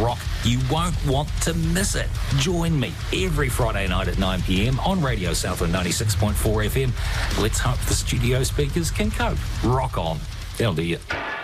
rock. You won't want to miss it. Join me every Friday night at 9 p.m. on Radio Southland 96.4 FM. Let's hope the studio speakers can cope. Rock on. They'll do it.